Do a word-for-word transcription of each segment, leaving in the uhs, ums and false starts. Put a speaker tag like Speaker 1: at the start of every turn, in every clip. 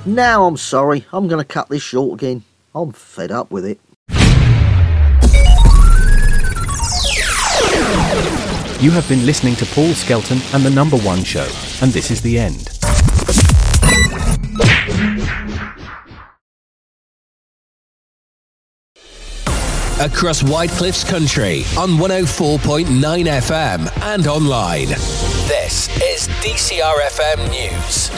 Speaker 1: Now I'm sorry, I'm going to cut this short again. I'm fed up with it.
Speaker 2: You have been listening to Paul Skelton and the Number One Show, and this is the end.
Speaker 3: Across Whitecliffs Country on one oh four point nine F M and online. This is D C R F M News.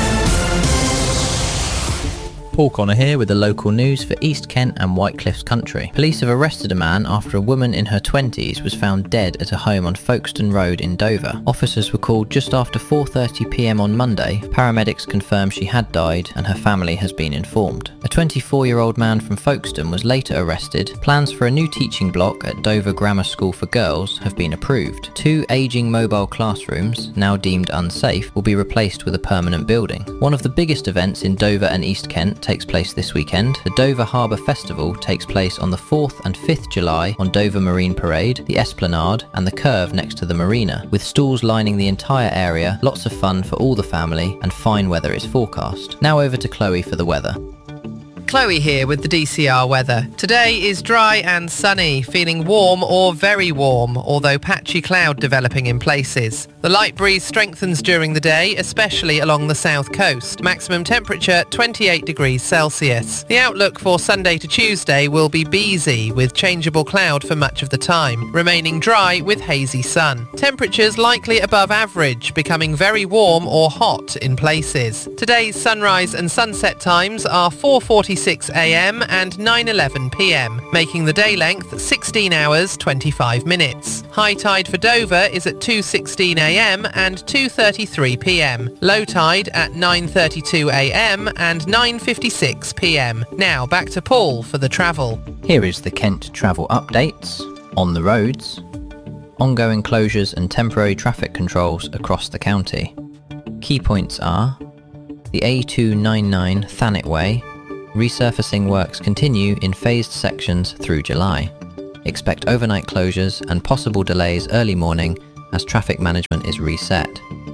Speaker 4: Paul Connor here with the local news for East Kent and Whitecliffs Country. Police have arrested a man after a woman in her twenties was found dead at a home on Folkestone Road in Dover. Officers were called just after four thirty p m on Monday. Paramedics confirmed she had died and her family has been informed. A twenty-four-year-old man from Folkestone was later arrested. Plans for a new teaching block at Dover Grammar School for Girls have been approved. Two ageing mobile classrooms, now deemed unsafe, will be replaced with a permanent building. One of the biggest events in Dover and East Kent takes place this weekend. The Dover Harbour Festival takes place on the fourth and fifth of July on Dover Marine Parade, the Esplanade and the Curve next to the marina. With stalls lining the entire area, lots of fun for all the family and fine weather is forecast. Now over to Chloe for the weather.
Speaker 5: Chloe here with the D C R weather. Today is dry and sunny, feeling warm or very warm, although patchy cloud developing in places. The light breeze strengthens during the day, especially along the south coast. Maximum temperature twenty-eight degrees Celsius. The outlook for Sunday to Tuesday will be breezy, with changeable cloud for much of the time, remaining dry with hazy sun. Temperatures likely above average, becoming very warm or hot in places. Today's sunrise and sunset times are four forty-six a m and nine eleven p m, making the day length sixteen hours twenty-five minutes. High tide for Dover is at two sixteen a m and two thirty-three p m. Low tide at nine thirty-two a m and nine fifty-six p m. Now back to Paul for the travel.
Speaker 4: Here is the Kent travel updates. On the roads, ongoing closures and temporary traffic controls across the county. Key points are the A two ninety-nine Thanet Way. Resurfacing works continue in phased sections through July. Expect overnight closures and possible delays early morning as traffic management is reset.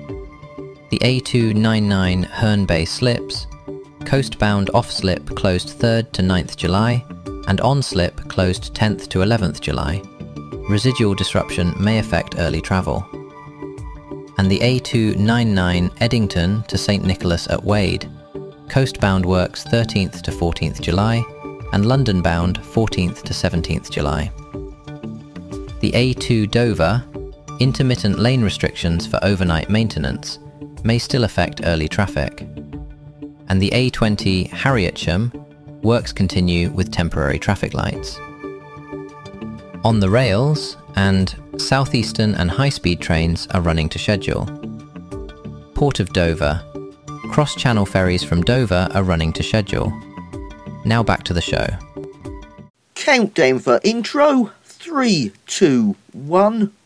Speaker 4: The A two ninety-nine Herne Bay slips. Coastbound off-slip closed third to ninth July and on-slip closed tenth to eleventh July. Residual disruption may affect early travel. And the A two ninety-nine Eddington to St Nicholas at Wade. Coastbound works thirteenth to fourteenth July and London-bound fourteenth to seventeenth July. The A two Dover, intermittent lane restrictions for overnight maintenance, may still affect early traffic. And the A twenty Harrietsham, works continue with temporary traffic lights. On the rails, and southeastern and high-speed trains are running to schedule. Port of Dover, cross-channel ferries from Dover are running to schedule. Now back to the show.
Speaker 1: Countdown for intro. Three, two, one.